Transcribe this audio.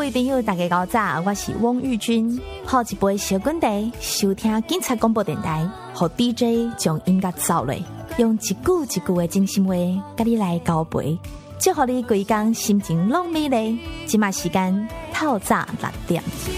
位朋友大家好早，我是汪玉君，喝一杯小滚茶，收听警察广播电台，和 DJ 将音乐走落，用一句一句的真心话，甲你来交陪，祝福你规工心情拢美丽。即马时间透早6点。